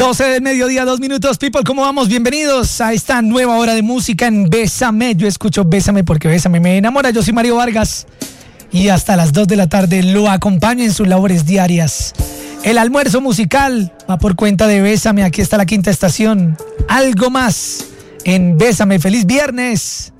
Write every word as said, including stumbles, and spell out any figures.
doce del mediodía, dos minutos. People, ¿cómo vamos? Bienvenidos a esta nueva hora de música en Bésame. Yo escucho Bésame porque Bésame me enamora. Yo soy Mario Vargas y hasta las dos de la tarde lo acompaño en sus labores diarias. El almuerzo musical va por cuenta de Bésame. Aquí está la quinta estación. Algo más en Bésame. ¡Feliz viernes!